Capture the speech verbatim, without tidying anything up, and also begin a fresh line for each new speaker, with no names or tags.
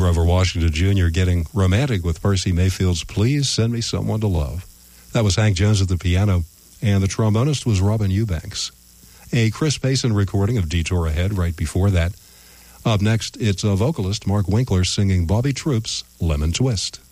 Grover Washington Junior getting romantic with Percy Mayfield's Please Send Me Someone to Love. That was Hank Jones at the piano, and the trombonist was Robin Eubanks. A Chris Payson recording of Detour Ahead right before that. Up next, it's a vocalist, Mark Winkler, singing Bobby Troups' Lemon Twist.